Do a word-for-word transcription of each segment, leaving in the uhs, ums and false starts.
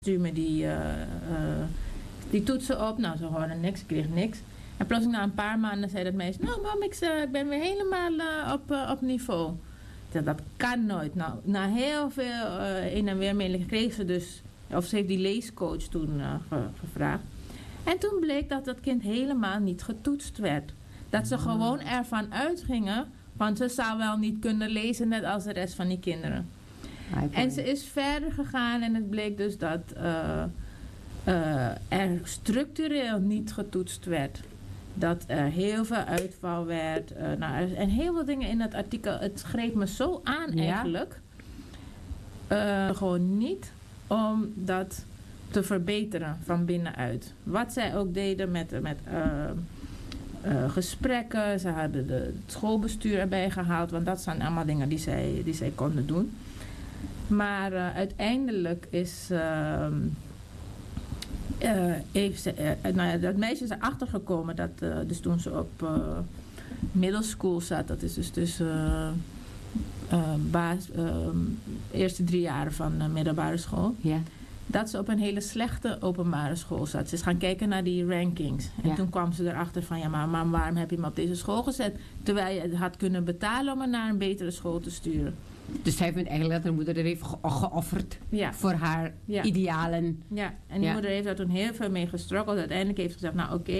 stuur me die, uh, uh, die toetsen op. Nou, ze hoorden niks, ik kreeg niks. En plotseling na een paar maanden zei dat meisje, nou mam, ik, uh, ik ben weer helemaal uh, op, uh, op niveau. Zei, dat kan nooit. Nou, na heel veel uh, heen en weer mee kreeg ze dus, of ze heeft die leescoach toen uh, ge, gevraagd. En toen bleek dat dat kind helemaal niet getoetst werd. Dat ze gewoon ervan uitgingen, want ze zou wel niet kunnen lezen net als de rest van die kinderen. En ze is verder gegaan en het bleek dus dat uh, uh, er structureel niet getoetst werd. Dat er heel veel uitval werd. Uh, nou, er, en heel veel dingen in het artikel. Het greep me zo aan eigenlijk. Ja. Uh, gewoon niet om dat te verbeteren van binnenuit. Wat zij ook deden met, met uh, uh, gesprekken. Ze hadden de, het schoolbestuur erbij gehaald. Want dat zijn allemaal dingen die zij, die zij konden doen. Maar uh, uiteindelijk is... Uh, uh, heeft ze, uh, nou ja, dat meisje is erachter gekomen dat uh, dus toen ze op uh, middle school zat, dat is dus tussen uh, uh, baas, uh, eerste drie jaren van uh, middelbare school, ja. dat ze op een hele slechte openbare school zat. Ze is gaan kijken naar die rankings. En ja. toen kwam ze erachter van, ja maar, maar waarom heb je hem op deze school gezet? Terwijl je het had kunnen betalen om hem naar een betere school te sturen. Dus zij vindt eigenlijk dat de moeder er heeft ge- geofferd ja. voor haar ja. idealen. Ja, en die ja. moeder heeft daar toen heel veel mee gestruggeld. Uiteindelijk heeft ze gezegd, nou oké,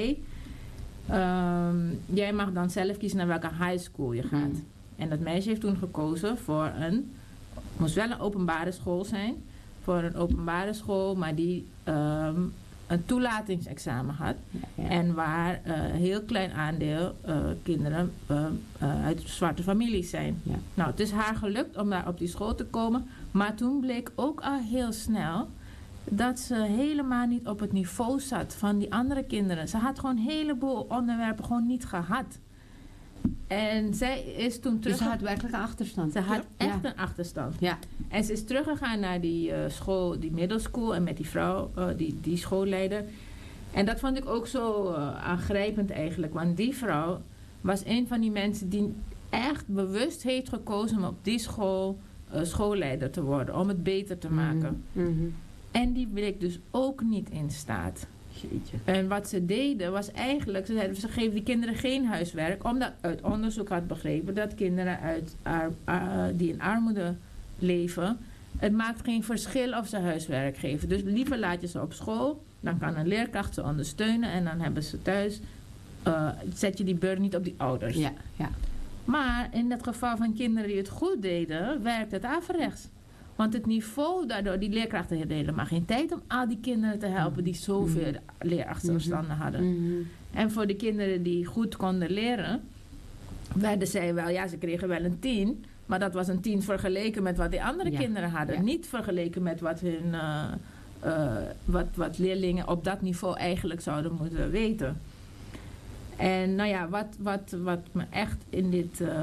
okay, um, jij mag dan zelf kiezen naar welke high school je gaat. Hmm. En dat meisje heeft toen gekozen voor een, moest wel een openbare school zijn, voor een openbare school, maar die um, een toelatingsexamen had. Ja, ja. En waar een uh, heel klein aandeel uh, kinderen uh, uh, uit zwarte families zijn. Ja. Nou, het is haar gelukt om daar op die school te komen. Maar toen bleek ook al heel snel dat ze helemaal niet op het niveau zat van die andere kinderen. Ze had gewoon een heleboel onderwerpen gewoon niet gehad. En zij is toen terug... Dus ze had werkelijk een achterstand. Ze had ja. echt ja. een achterstand. Ja. En ze is teruggegaan naar die uh, school, die middle school, en met die vrouw, uh, die, die schoolleider. En dat vond ik ook zo uh, aangrijpend eigenlijk. Want die vrouw was een van die mensen die echt bewust heeft gekozen om op die school uh, schoolleider te worden. Om het beter te maken. Mm-hmm. En die bleek dus ook niet in staat. Jeetje. En wat ze deden was eigenlijk, ze zeiden, ze geven die kinderen geen huiswerk, omdat uit onderzoek had begrepen dat kinderen uit ar, uh, die in armoede leven, het maakt geen verschil of ze huiswerk geven. Dus liever laat je ze op school, dan kan een leerkracht ze ondersteunen en dan hebben ze thuis, uh, zet je die burden niet op die ouders. Ja, ja. Maar in het geval van kinderen die het goed deden, werkt het averechts. Want het niveau, daardoor, die leerkrachten hadden helemaal geen tijd om al die kinderen te helpen die zoveel mm-hmm. leerachterstanden hadden. Mm-hmm. En voor de kinderen die goed konden leren, werden zij wel, ja, ze kregen wel een tien, maar dat was een tien vergeleken met wat die andere ja. kinderen hadden. Ja. Niet vergeleken met wat hun, uh, uh, wat, wat leerlingen op dat niveau eigenlijk zouden moeten weten. En nou ja, wat, wat, wat me echt in dit... Uh,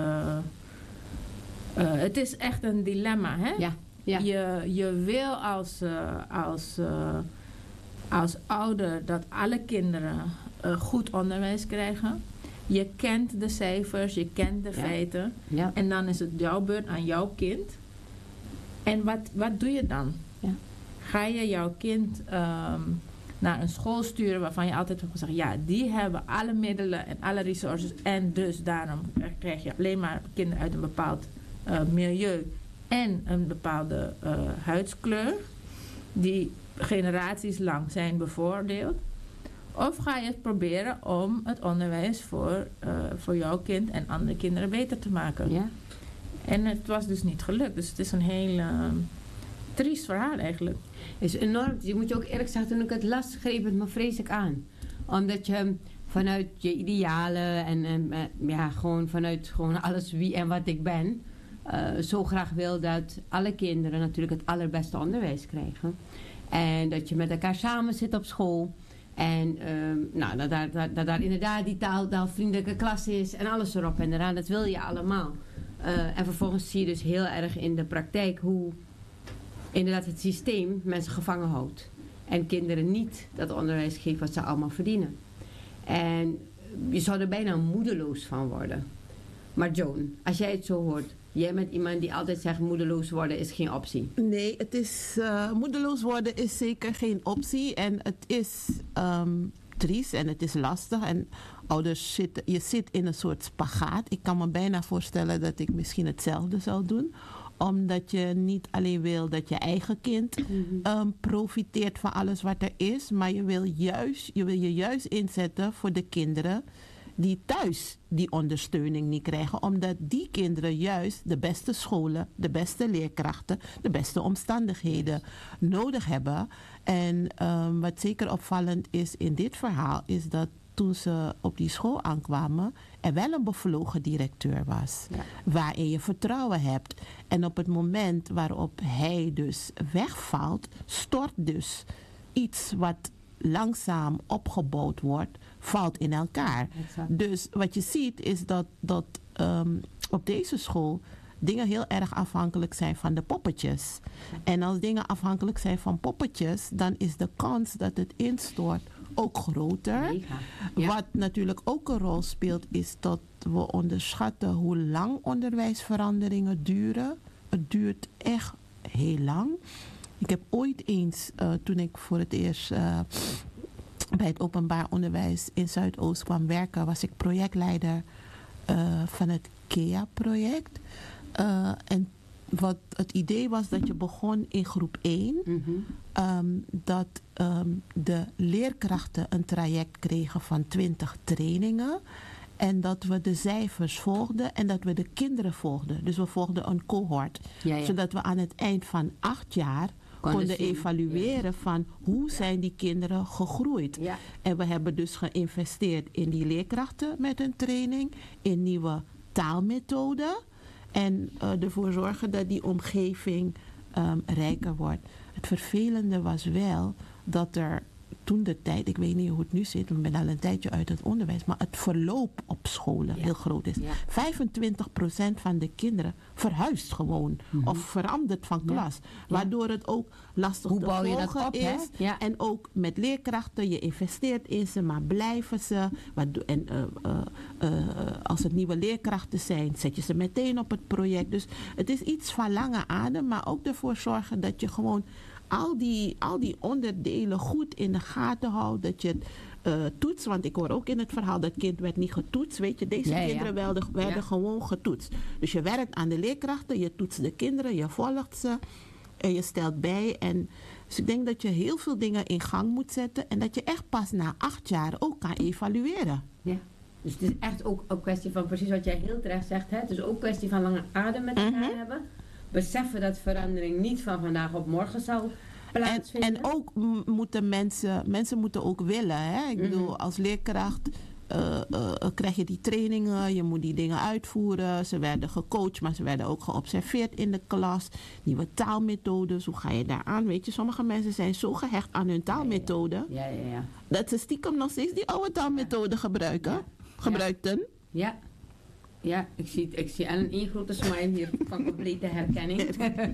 uh, het is echt een dilemma, hè? Ja. Ja. Je, je wil als, uh, als, uh, als ouder dat alle kinderen uh, goed onderwijs krijgen. Je kent de cijfers, je kent de ja. feiten. Ja. En dan is het jouw beurt aan jouw kind. En wat, wat doe je dan? Ja. Ga je jouw kind um, naar een school sturen waarvan je altijd hebt gezegd, ja, die hebben alle middelen en alle resources. En dus daarom krijg je alleen maar kinderen uit een bepaald uh, milieu. En een bepaalde uh, huidskleur die generaties lang zijn bevoordeeld. Of ga je het proberen om het onderwijs voor, uh, voor jouw kind en andere kinderen beter te maken. Ja. En het was dus niet gelukt. Dus het is een heel uh, triest verhaal eigenlijk. Het is enorm. Je moet je ook eerlijk zeggen, toen ik het las, greep het me vreselijk aan. Omdat je vanuit je idealen en, en ja, gewoon vanuit gewoon alles wie en wat ik ben... Uh, zo graag wil dat alle kinderen natuurlijk het allerbeste onderwijs krijgen. En dat je met elkaar samen zit op school. En uh, nou, dat, daar, dat, dat daar inderdaad die taal, taalvriendelijke klas is en alles erop en eraan. Dat wil je allemaal. Uh, en vervolgens zie je dus heel erg in de praktijk hoe inderdaad het systeem mensen gevangen houdt. En kinderen niet dat onderwijs geeft wat ze allemaal verdienen. En je zou er bijna moedeloos van worden. Maar Joan, als jij het zo hoort... jij bent iemand die altijd zegt moedeloos worden is geen optie. Nee, het is, uh, moedeloos worden is zeker geen optie. En het is um, triest en het is lastig. En ouders zitten, je zit in een soort spagaat. Ik kan me bijna voorstellen dat ik misschien hetzelfde zou doen. Omdat je niet alleen wil dat je eigen kind mm-hmm. um, profiteert van alles wat er is. Maar je wil, juist, je wil je juist inzetten voor de kinderen die thuis die ondersteuning niet krijgen. Omdat die kinderen juist de beste scholen, de beste leerkrachten, de beste omstandigheden nodig hebben. En um, wat zeker opvallend is in dit verhaal, is dat toen ze op die school aankwamen, er wel een bevlogen directeur was. Ja. Waarin je vertrouwen hebt. En op het moment waarop hij dus wegvalt, stort dus iets wat langzaam opgebouwd wordt, valt in elkaar. Exact. Dus wat je ziet is dat, dat um, op deze school dingen heel erg afhankelijk zijn van de poppetjes. Ja. En als dingen afhankelijk zijn van poppetjes, dan is de kans dat het instort ook groter. Ja. Wat natuurlijk ook een rol speelt, is dat we onderschatten hoe lang onderwijsveranderingen duren. Het duurt echt heel lang. Ik heb ooit eens, uh, toen ik voor het eerst uh, bij het openbaar onderwijs in Zuidoost kwam werken, was ik projectleider uh, van het K E A-project. Uh, en wat het idee was dat je begon in groep één. Mm-hmm. Um, dat um, de leerkrachten een traject kregen van twintig trainingen. En dat we de cijfers volgden en dat we de kinderen volgden. Dus we volgden een cohort. Ja, ja. Zodat we aan het eind van acht jaar konden, konden evalueren ja. van hoe zijn die kinderen gegroeid. Ja. En we hebben dus geïnvesteerd in die leerkrachten met een training, in nieuwe taalmethoden. En uh, ervoor zorgen dat die omgeving um, rijker wordt. Het vervelende was wel dat er toen de tijd, ik weet niet hoe het nu zit, ik ben al een tijdje uit het onderwijs, maar het verloop op scholen ja. heel groot is. Ja. vijfentwintig procent van de kinderen verhuist gewoon mm-hmm. of verandert van klas. Ja. Waardoor het ook lastig hoe te bouw je volgen dat op, is. Ja. En ook met leerkrachten, je investeert in ze, maar blijven ze. Waardoor, en uh, uh, uh, als het nieuwe leerkrachten zijn, zet je ze meteen op het project. Dus het is iets van lange adem, maar ook ervoor zorgen dat je gewoon Al die, al die onderdelen goed in de gaten houdt. Dat je het uh, toetst. Want ik hoor ook in het verhaal dat kind werd niet getoetst. Weet je, deze ja, kinderen ja. werden, werden ja. gewoon getoetst. Dus je werkt aan de leerkrachten. Je toetst de kinderen. Je volgt ze. En je stelt bij. En, dus ik denk dat je heel veel dingen in gang moet zetten. En dat je echt pas na acht jaar ook kan evalueren. Ja. Dus het is echt ook een kwestie van, precies wat jij heel terecht zegt. Hè? Het is ook een kwestie van lange adem met elkaar mm-hmm. hebben. Beseffen dat verandering niet van vandaag op morgen zal plaatsvinden. En, en ook m- moeten mensen, mensen moeten ook willen. Hè? Ik mm-hmm. bedoel, als leerkracht uh, uh, krijg je die trainingen, je moet die dingen uitvoeren. Ze werden gecoacht, maar ze werden ook geobserveerd in de klas. Nieuwe taalmethodes, hoe ga je daar aan? Weet je, sommige mensen zijn zo gehecht aan hun taalmethode, ja, ja. Ja, ja, ja. dat ze stiekem nog steeds die oude taalmethode ja. gebruiken. Ja. Gebruikten. Ja. Ja, ik zie, ik zie aan een één grote smile hier van complete herkenning.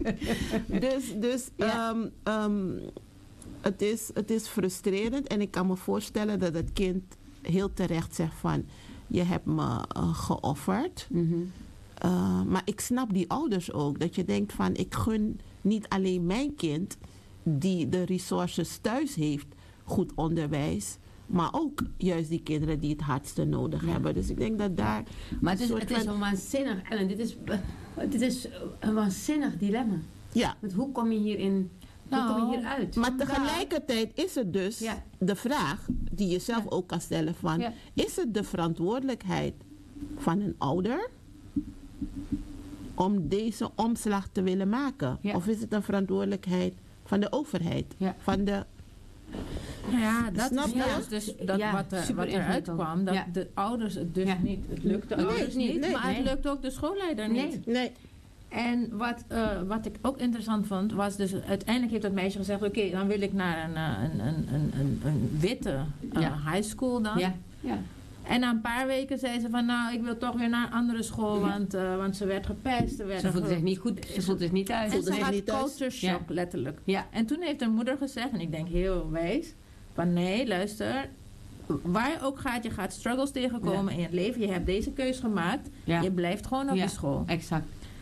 dus dus ja. um, um, het, is, het is frustrerend en ik kan me voorstellen dat het kind heel terecht zegt van, je hebt me uh, geofferd. Mm-hmm. Uh, maar ik snap die ouders ook, dat je denkt van, ik gun niet alleen mijn kind die de resources thuis heeft, goed onderwijs, maar ook juist die kinderen die het hardste nodig ja. hebben. Dus ik denk dat daar... Maar het is, het is een waanzinnig... Ellen, dit is, dit is een waanzinnig dilemma. Ja. Want hoe kom je hierin... Nou, hoe kom je hieruit? Maar tegelijkertijd is het dus ja. de vraag die je zelf ja. ook kan stellen van... Ja. Is het de verantwoordelijkheid van een ouder om deze omslag te willen maken? Ja. Of is het een verantwoordelijkheid van de overheid? Ja. Van de... Ja, dat Snap is juist dus dat ja, wat, er, wat eruit kwam. Dat ja. de ouders het dus ja. niet. Het lukt de nee, ouders niet, nee, maar nee. het lukt ook de schoolleider nee. niet. Nee. En wat, uh, wat ik ook interessant vond, was dus uiteindelijk heeft dat meisje gezegd, oké, okay, dan wil ik naar een, een, een, een, een, een witte uh, ja. high school dan. Ja. Ja. En na een paar weken zei ze van, nou, ik wil toch weer naar een andere school, ja. want, uh, want ze werd gepest. Ze, ze voelde zich niet goed, ze voelde zich niet thuis. En ze had culture shock, ja. letterlijk. Ja. En toen heeft haar moeder gezegd, en ik denk heel wijs, van nee, luister, waar je ook gaat, je gaat struggles tegenkomen ja. in het leven. Je hebt deze keus gemaakt, ja. je blijft gewoon op ja. die school. Exact.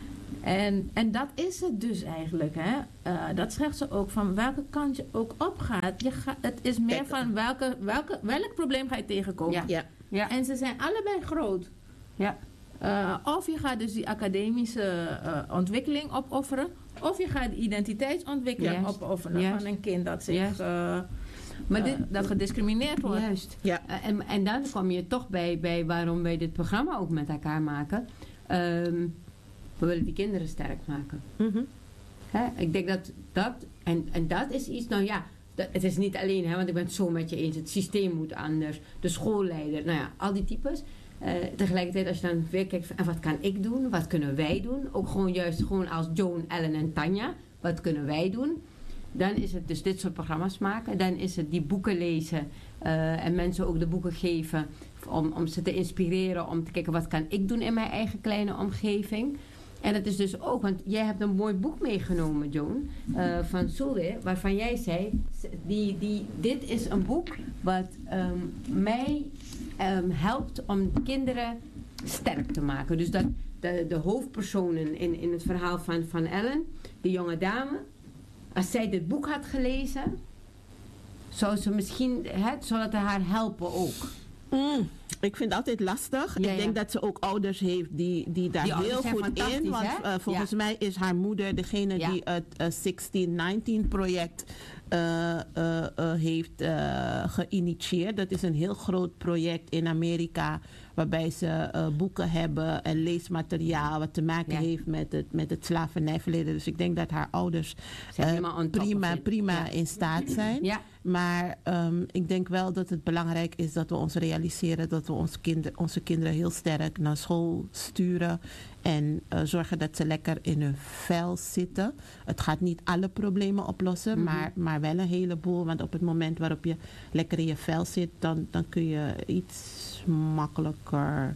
En, en dat is het dus eigenlijk. Hè? Uh, dat zegt ze ook, van welke kant je ook opgaat. Je ga, het is meer Kijk, van welke, welke, welk probleem ga je tegenkomen. Ja. Ja. Ja. En ze zijn allebei groot. Ja. Uh, of je gaat dus die academische uh, ontwikkeling opofferen. Of je gaat de identiteitsontwikkeling Juist. opofferen Juist. van een kind dat zich... Uh, maar dit, uh, dat gediscrimineerd wordt. Juist. Ja. Uh, en, en dan kom je toch bij, bij waarom wij dit programma ook met elkaar maken. Um, we willen die kinderen sterk maken. Mm-hmm. Hè? Ik denk dat dat... En, en dat is iets... Nou ja, dat, het is niet alleen... Hè, want ik ben het zo met je eens. Het systeem moet anders. De schoolleider. Nou ja, al die types. Uh, tegelijkertijd als je dan weer kijkt... En wat kan ik doen? Wat kunnen wij doen? Ook gewoon juist gewoon als Joan, Ellen en Tanja. Wat kunnen wij doen? Dan is het dus dit soort programma's maken. Dan is het die boeken lezen. Uh, en mensen ook de boeken geven. Om, om ze te inspireren. Om te kijken wat kan ik doen in mijn eigen kleine omgeving. En dat is dus ook, want jij hebt een mooi boek meegenomen, Joan, uh, van Sulwe, waarvan jij zei, die, die, dit is een boek wat um, mij um, helpt om kinderen sterk te maken. Dus dat de, de hoofdpersonen in, in het verhaal van, van Ellen, die jonge dame, als zij dit boek had gelezen, zou ze misschien, hè, zou het haar helpen ook. Mm, ik vind het altijd lastig. Ja, ik denk ja. dat ze ook ouders heeft die, die daar die heel goed in. Want uh, volgens ja. mij is haar moeder degene ja. die het uh, zestien negentien project uh, uh, uh, heeft uh, geïnitieerd. Dat is een heel groot project in Amerika. Waarbij ze uh, boeken hebben en leesmateriaal wat te maken ja. heeft met het, met het slavernijverleden. Dus ik denk dat haar ouders uh, prima, prima ja. in staat zijn. Ja. Maar um, ik denk wel dat het belangrijk is dat we ons realiseren dat we ons kinder, onze kinderen heel sterk naar school sturen. En uh, zorgen dat ze lekker in hun vel zitten. Het gaat niet alle problemen oplossen, mm-hmm. maar, maar wel een heleboel. Want op het moment waarop je lekker in je vel zit, dan, dan kun je iets makkelijker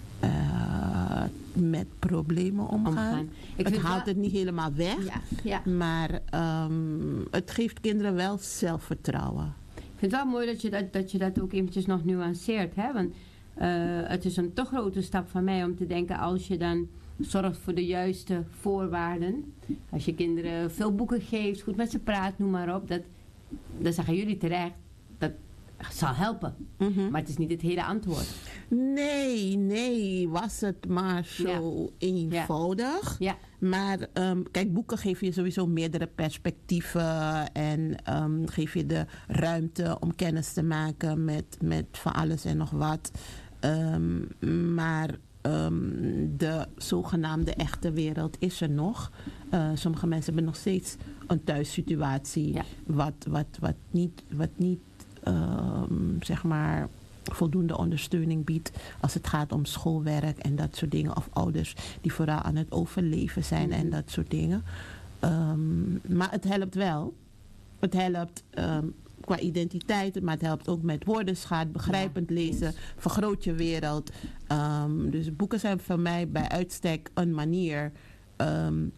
uh, met problemen omgaan. omgaan. Ik het haalt wel... het niet helemaal weg, ja, ja. maar um, het geeft kinderen wel zelfvertrouwen. Ik vind het wel mooi dat je dat, dat, je dat ook eventjes nog nuanceert. Hè? Want uh, het is een toch grote stap van mij om te denken, als je dan zorgt voor de juiste voorwaarden. Als je kinderen veel boeken geeft, goed met ze praat, noem maar op. Dat, dan zeggen jullie terecht, dat zal helpen. Mm-hmm. Maar het is niet het hele antwoord. Nee, nee, was het maar zo ja. eenvoudig. Ja. Ja. Maar um, kijk, boeken geven je sowieso meerdere perspectieven. En um, geef je de ruimte om kennis te maken met, met van alles en nog wat. Um, maar um, de zogenaamde echte wereld is er nog. Uh, sommige mensen hebben nog steeds een thuissituatie. Ja. Wat, wat, wat niet... Wat niet Um, zeg maar voldoende ondersteuning biedt als het gaat om schoolwerk en dat soort dingen. Of ouders die vooral aan het overleven zijn mm-hmm. en dat soort dingen. Um, maar het helpt wel. Het helpt um, qua identiteit, maar het helpt ook met woordenschat, begrijpend ja, lezen, yes. vergroot je wereld. Um, dus boeken zijn voor mij bij uitstek een manier... Um,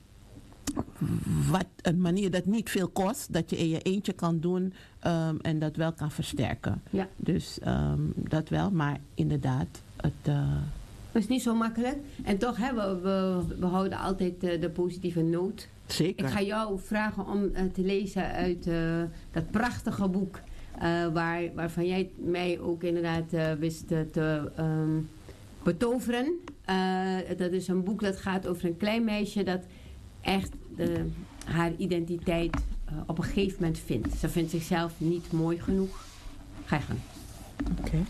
Wat een manier dat niet veel kost, dat je in je eentje kan doen um, en dat wel kan versterken. Ja. Dus um, dat wel, maar inderdaad, het... Uh... Het is niet zo makkelijk. En toch, hè, we, we, we houden altijd uh, de positieve noot. Zeker. Ik ga jou vragen om uh, te lezen uit uh, dat prachtige boek, uh, waar, waarvan jij mij ook inderdaad uh, wist uh, te um, betoveren. Uh, dat is een boek dat gaat over een klein meisje dat echt uh, haar identiteit uh, op een gegeven moment vindt. Ze vindt zichzelf niet mooi genoeg. Ga je gang. Oké. Okay.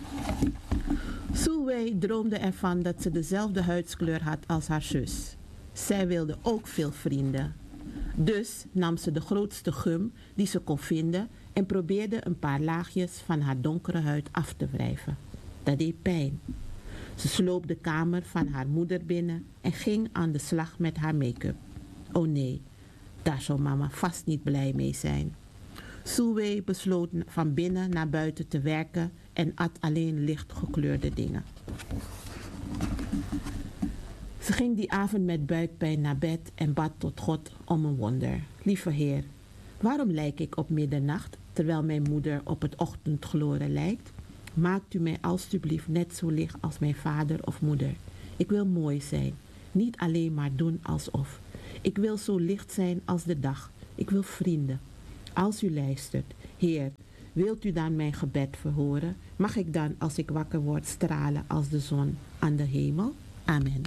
Sulwe droomde ervan dat ze dezelfde huidskleur had als haar zus. Zij wilde ook veel vrienden. Dus nam ze de grootste gum die ze kon vinden en probeerde een paar laagjes van haar donkere huid af te wrijven. Dat deed pijn. Ze sloop de kamer van haar moeder binnen en ging aan de slag met haar make-up. Oh nee, daar zou mama vast niet blij mee zijn. Sulwe besloot van binnen naar buiten te werken en at alleen licht gekleurde dingen. Ze ging die avond met buikpijn naar bed en bad tot God om een wonder. Lieve Heer, waarom lijk ik op middernacht terwijl mijn moeder op het ochtendgloren lijkt? Maakt u mij alstublieft net zo licht als mijn vader of moeder. Ik wil mooi zijn, niet alleen maar doen alsof. Ik wil zo licht zijn als de dag. Ik wil vrienden. Als u luistert, Heer, wilt u dan mijn gebed verhoren? Mag ik dan, als ik wakker word, stralen als de zon aan de hemel? Amen.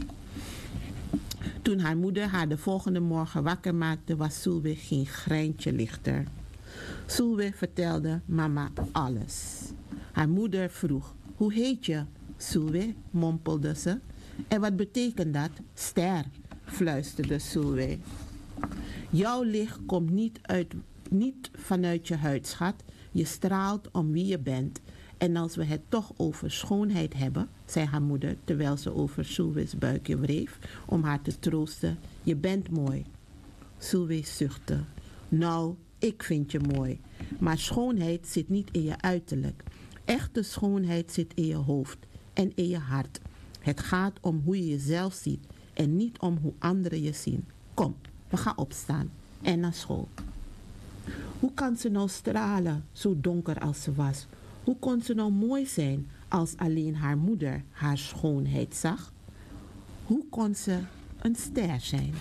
Toen haar moeder haar de volgende morgen wakker maakte, was Sulwe geen greintje lichter. Sulwe vertelde mama alles. Haar moeder vroeg, hoe heet je? Sulwe, mompelde ze. En wat betekent dat? Ster, fluisterde Sulwe. Jouw licht komt niet, uit, niet vanuit je huid, schat. Je straalt om wie je bent. En als we het toch over schoonheid hebben, zei haar moeder terwijl ze over Sulwe's buikje wreef om haar te troosten. Je bent mooi. Sulwe zuchtte. Nou, ik vind je mooi. Maar schoonheid zit niet in je uiterlijk. Echte schoonheid zit in je hoofd en in je hart. Het gaat om hoe je jezelf ziet en niet om hoe anderen je zien. Kom, we gaan opstaan en naar school. Hoe kan ze nou stralen, zo donker als ze was? Hoe kon ze nou mooi zijn als alleen haar moeder haar schoonheid zag? Hoe kon ze een ster zijn?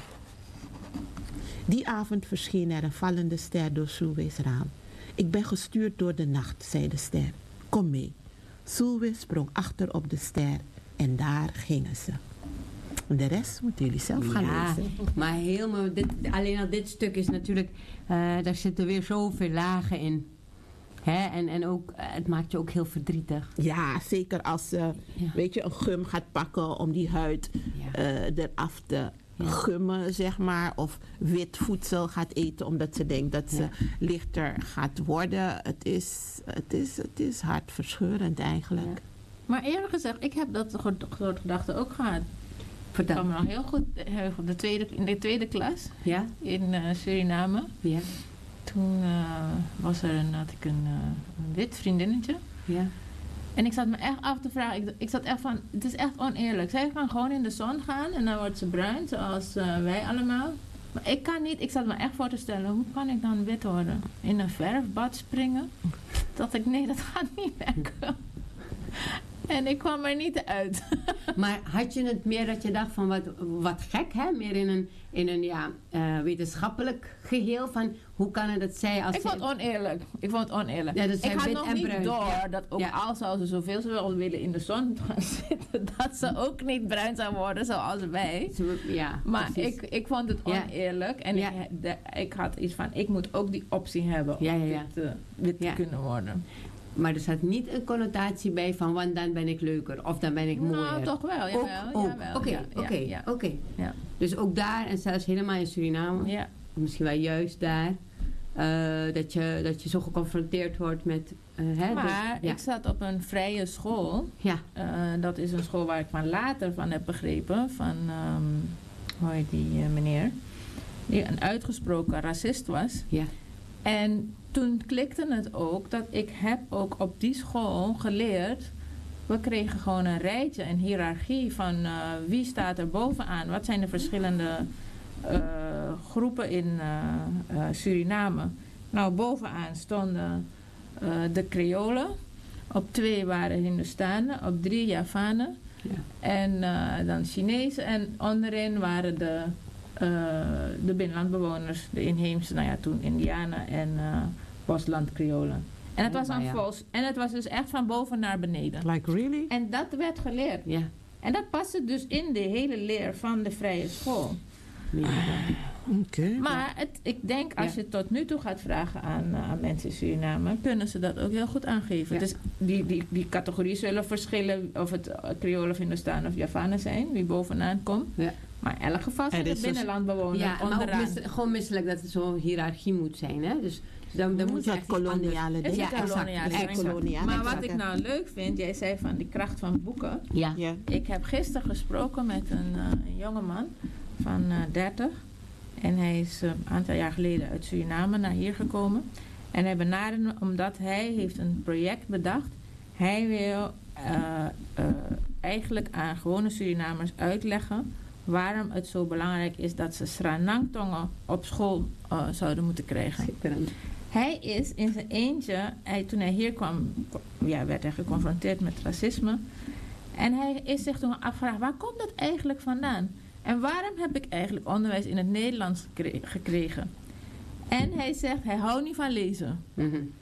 Die avond verscheen er een vallende ster door Sulwe's raam. Ik ben gestuurd door de nacht, zei de ster. Kom mee. Sulwe sprong achter op de ster en daar gingen ze. De rest moeten jullie zelf gaan Ja, lezen. maar helemaal, dit, alleen al dit stuk is natuurlijk, uh, daar zitten weer zoveel lagen in. Hè? En, en ook, uh, het maakt je ook heel verdrietig. Ja, zeker als ze, Ja. weet je, een gum gaat pakken om die huid Ja. eh, eraf te Ja. gummen, zeg maar. Of wit voedsel gaat eten omdat ze denkt dat ze Ja. lichter gaat worden. Het is, het is, het is hartverscheurend eigenlijk. Ja. Maar eerlijk gezegd, ik heb dat soort soort gedachten ook gehad. Ik Vertel. kwam nog heel goed heel goed de tweede, in de tweede klas Ja? in uh, Suriname. Ja? Toen uh, was er een, had ik een, uh, een wit vriendinnetje. Ja? En ik zat me echt af te vragen. Ik, ik zat echt van, het is echt oneerlijk. Zij kan gewoon in de zon gaan en dan wordt ze bruin, zoals uh, wij allemaal. Maar ik kan niet, ik zat me echt voor te stellen, hoe kan ik dan wit worden? In een verfbad springen? Dat ik, nee, dat gaat niet werken. En ik kwam er niet uit. Maar had je het meer dat je dacht van wat, wat gek, hè? Meer in een, in een ja, uh, wetenschappelijk geheel van hoe kan het dat zij als... Ik vond het oneerlijk. Ik vond het oneerlijk. Ja, dat zij ik had wit nog en niet bruin. door Ja. dat ook Ja. al zou ze zoveel ze wel willen in de zon gaan zitten, dat ze ook niet bruin zou worden zoals wij. Ja, Maar precies. ik, ik vond het Ja. oneerlijk. En Ja. ik, de, ik had iets van, ik moet ook die optie hebben om Ja, ja, ja. wit, uh, wit Ja. te kunnen worden. Maar er zat niet een connotatie bij van want dan ben ik leuker of dan ben ik mooier. Nou, toch wel. Ook, Jawel, ook. jawel. Oké, Ja, ja, oké, ja. oké. Ja. Dus ook daar en zelfs helemaal in Suriname, Ja. misschien wel juist daar, uh, dat, je, dat je zo geconfronteerd wordt met... Uh, hè, Maar dus, ja. ik zat op een vrije school. Ja, Uh, dat is een school waar ik van later van heb begrepen. Van, um, hoe heet die uh, meneer? Die een uitgesproken racist was. ja, En toen klikte het ook dat ik heb ook op die school geleerd. We kregen gewoon een rijtje, een hiërarchie van uh, wie staat er bovenaan. Wat zijn de verschillende uh, groepen in uh, uh, Suriname. Nou, bovenaan stonden uh, de Creolen. Op twee waren Hindustanen, op drie Javanen. ja. En uh, dan Chinezen. En onderin waren de, uh, de binnenlandbewoners, de inheemse, nou ja, toen Indianen en uh, bosland Creolen. En het Oh, was een ja. vols. En het was dus echt van boven naar beneden. Like really? En dat werd geleerd. Ja. En dat paste dus in de hele leer van de vrije school. Ja. Oké. Maar het, ik denk, als Ja. je tot nu toe gaat vragen aan, uh, aan mensen in Suriname, kunnen ze dat ook heel goed aangeven. Ja. Dus die, die, die categorieën zullen verschillen of het uh, Creolen of Hindustan of Javanen zijn, wie bovenaan komt. Ja. Maar in elk geval zijn Er de is dus- binnenlandbewoners Ja, maar ook onderaan. mis, gewoon misselijk dat het zo'n hiërarchie moet zijn. Hè? Dus dan, dan moet je dat echt iets anders- koloniale Het is denken. Ja, exact. koloniale Exact. denken. Koloniale Maar wat denken. ik nou leuk vind, jij zei van die kracht van boeken. Ja. Ja. Ik heb gisteren gesproken met een, uh, een jongeman van uh, dertig. En hij is uh, een aantal jaar geleden uit Suriname naar hier gekomen. En hij benaderde me omdat hij heeft een project bedacht. Hij wil uh, uh, eigenlijk aan gewone Surinamers uitleggen waarom het zo belangrijk is dat ze Sranang-tongen op school uh, zouden moeten krijgen. Schitterend. Hij is in zijn eentje, hij, toen hij hier kwam, ja, werd hij geconfronteerd met racisme. En hij is zich toen afgevraagd, waar komt dat eigenlijk vandaan? En waarom heb ik eigenlijk onderwijs in het Nederlands gekre- gekregen? En hij zegt, hij houdt niet van lezen. Mhm.